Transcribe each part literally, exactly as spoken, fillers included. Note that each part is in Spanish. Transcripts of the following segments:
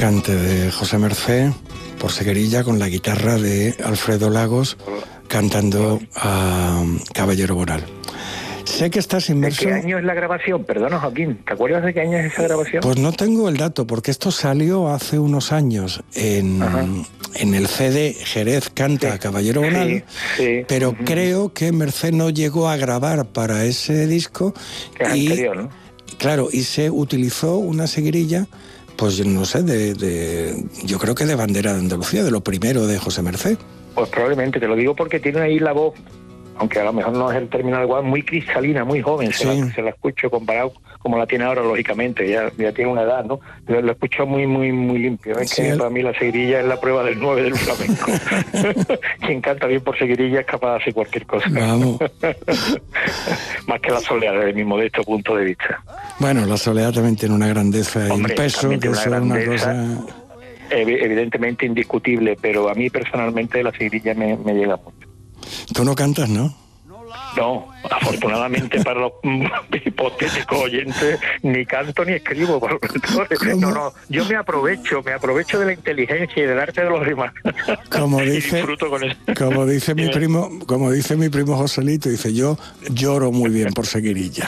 cante de José Mercé por Seguirilla con la guitarra de Alfredo Lagos cantando a Caballero Bonal. Sé que estás inmerso... ¿De qué año es la grabación? Perdona, Joaquín, ¿te acuerdas de qué año es esa grabación? Pues no tengo el dato, porque esto salió hace unos años en, en el C D Jerez canta sí, a Caballero Bonal, sí, sí. pero uh-huh. creo que Mercé no llegó a grabar para ese disco. Que es y, anterior, ¿no? Claro, y se utilizó una seguirilla, pues no sé, de, de yo creo que de bandera de Andalucía, de lo primero de José Mercé. Pues probablemente, te lo digo porque tiene ahí la voz, aunque a lo mejor no es el término adecuado, muy cristalina, muy joven, sí. se, la, se la escucho comparado como la tiene ahora, lógicamente, ya, ya tiene una edad, ¿no? Pero lo escucho muy, muy, muy limpio. Es sí, que el... para mí la seguirilla es la prueba del nueve del flamenco. Quien canta bien por seguirilla es capaz de hacer cualquier cosa. Vamos. Más que la soleá, desde mi modesto punto de vista. Bueno, la soleá también tiene una grandeza y un peso, que una eso es una cosa... evidentemente indiscutible, pero a mí personalmente la seguirilla me, me llega mucho. Tú no cantas, ¿no? No, afortunadamente para los hipotéticos oyentes ni canto ni escribo. No, no, yo me aprovecho, me aprovecho de la inteligencia y del arte de los demás. Como dice, y disfruto con eso. Como dice mi primo, como dice mi primo Joselito, dice yo lloro muy bien por Seguirilla.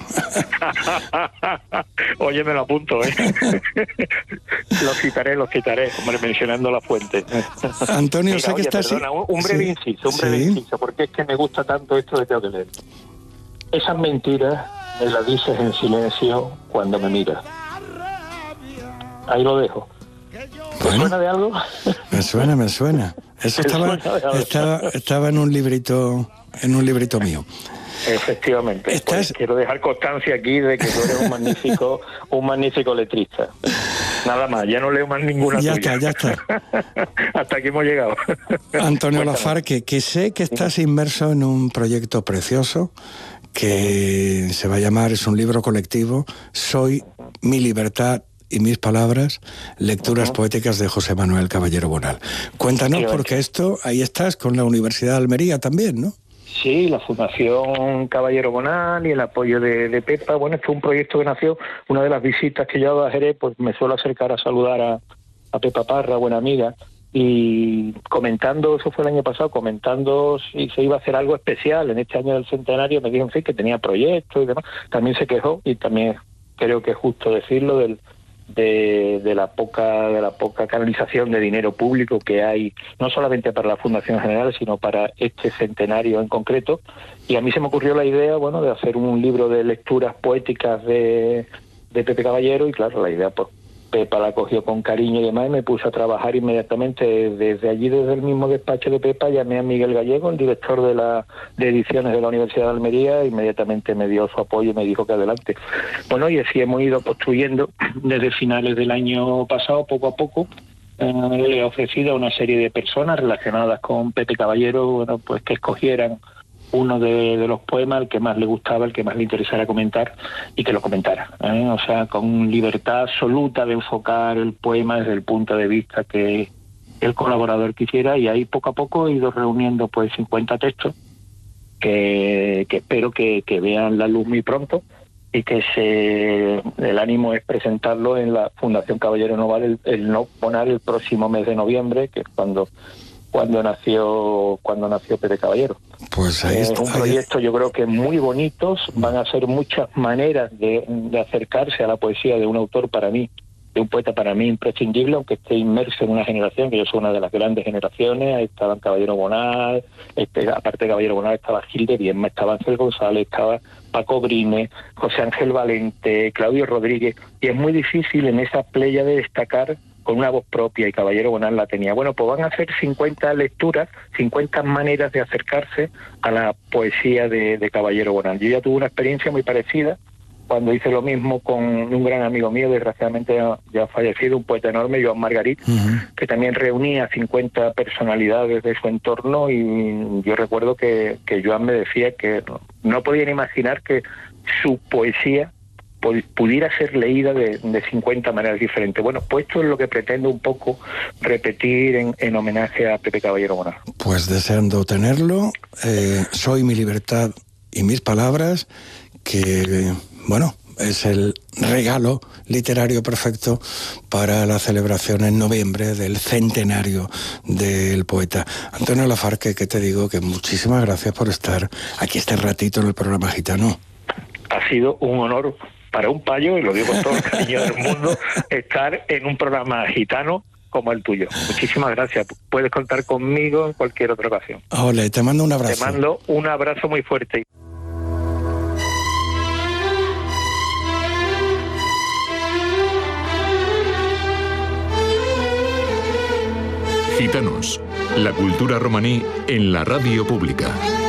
Oye, me lo apunto, ¿eh? Lo citaré, lo citaré, hombre, mencionando la fuente. Antonio, Mira, sé que oye, estás... Perdona, un, un breve sí. inciso, un breve sí. inciso, porque es que me gusta tanto esto de tengo que leer. Esas mentiras me las dices en silencio cuando me miras. Ahí lo dejo. ¿Te bueno, suena de algo? Me suena, me suena. Eso estaba, estaba, estaba en un librito, en un librito mío. Efectivamente. ¿Estás... Pues quiero dejar constancia aquí de que tú eres un magnífico, un magnífico letrista. Nada más, ya no leo más ninguna ya tuya. Ya está, ya está. Hasta aquí hemos llegado. Antonio Lafar, que, que sé que estás inmerso en un proyecto precioso que se va a llamar, es un libro colectivo, Soy, mi libertad y mis palabras, lecturas uh-huh. poéticas de José Manuel Caballero Bonal. Cuéntanos, sí, porque esto, ahí estás con la Universidad de Almería también, ¿no? Sí, la Fundación Caballero Bonal y el apoyo de, de Pepa. Bueno, este es un proyecto que nació, una de las visitas que yo hago a Jerez, pues me suelo acercar a saludar a, a Pepa Parra, buena amiga, y comentando, eso fue el año pasado, comentando si se iba a hacer algo especial en este año del centenario, me dijo, en fin, que tenía proyectos y demás. También se quejó, y también creo que es justo decirlo, del De, de la poca de la poca canalización de dinero público que hay, no solamente para la Fundación General, sino para este centenario en concreto. Y a mí se me ocurrió la idea, bueno, de hacer un libro de lecturas poéticas de, de Pepe Caballero, y claro, la idea, pues Pepa la cogió con cariño y demás, y me puse a trabajar inmediatamente. Desde allí, desde el mismo despacho de Pepa, llamé a Miguel Gallego, el director de la de ediciones de la Universidad de Almería, e inmediatamente me dio su apoyo y me dijo que adelante. Bueno, y así hemos ido construyendo desde finales del año pasado, poco a poco. Eh, le he ofrecido a una serie de personas relacionadas con Pepe Caballero, bueno, pues que escogieran uno de, de los poemas, el que más le gustaba, el que más le interesara comentar, y que lo comentara, ¿eh? O sea, con libertad absoluta de enfocar el poema desde el punto de vista que el colaborador quisiera, y ahí poco a poco he ido reuniendo pues cincuenta textos que, que espero que, que vean la luz muy pronto, y que se el ánimo es presentarlo en la Fundación Caballero Bonal el, el, no, Bonal el próximo mes de noviembre, que es cuando cuando nació cuando nació Pepe Caballero. Pues ahí es está, un proyecto, yo creo que muy bonitos, van a ser muchas maneras de, de acercarse a la poesía de un autor, para mí, de un poeta para mí imprescindible, aunque esté inmerso en una generación, que yo soy una de las grandes generaciones. Ahí estaban Caballero Bonal, este, aparte de Caballero Bonal estaba Gil de Viedma, estaba Ángel González, estaba Paco Brines, José Ángel Valente, Claudio Rodríguez, y es muy difícil en esa playa de destacar con una voz propia, y Caballero Bonal la tenía. Bueno, pues van a ser cincuenta lecturas, cincuenta maneras de acercarse a la poesía de, de Caballero Bonal. Yo ya tuve una experiencia muy parecida cuando hice lo mismo con un gran amigo mío, desgraciadamente ya ha fallecido, un poeta enorme, Joan Margarit, uh-huh. que también reunía cincuenta personalidades de su entorno, y yo recuerdo que, que Joan me decía que no, no podían imaginar que su poesía pudiera ser leída de, de cincuenta maneras diferentes. Bueno, pues esto es lo que pretendo un poco repetir en, en homenaje a Pepe Caballero Bonal. Pues deseando tenerlo, eh, Soy, mi libertad y mis palabras, que, bueno, es el regalo literario perfecto para la celebración en noviembre del centenario del poeta. Antonio Lafarque, que te digo que muchísimas gracias por estar aquí este ratito en el programa Gitano. Ha sido un honor para un payo, y lo digo con todo el cariño del mundo, estar en un programa gitano como el tuyo. Muchísimas gracias. Puedes contar conmigo en cualquier otra ocasión. Ole, te mando un abrazo. Te mando un abrazo muy fuerte. Gitanos, la cultura romaní en la radio pública.